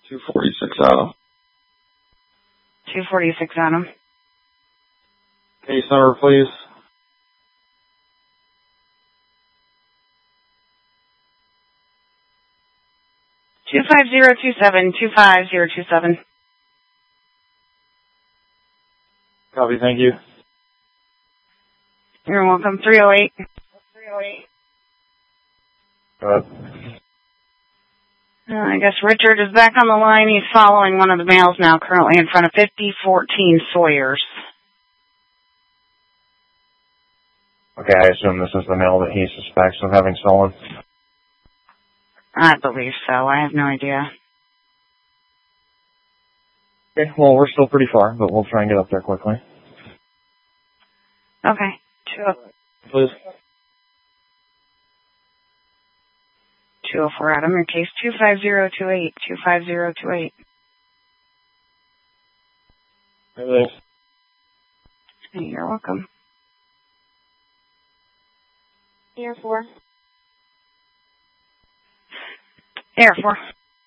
246 Adam. 246 Adam. Case number, please. Two 25027. Copy, thank you. You're welcome. 308. Go ahead. I guess Richard is back on the line. He's following one of the males now, currently in front of 5014 Sawyers. Okay, I assume this is the male that he suspects of having stolen. I believe so. I have no idea. Okay, well, we're still pretty far, but we'll try and get up there quickly. Okay. Please. 204 Adam, your case 25028. 25028. Thanks. Hey, you're welcome. Air 4. Air 4.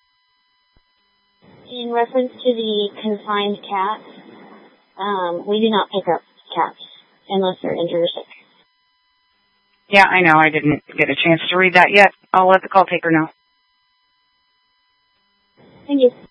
In reference to the confined cats, we do not pick up cats unless they're injured or sick. Yeah, I know. I didn't get a chance to read that yet. I'll let the call taker know. Thank you.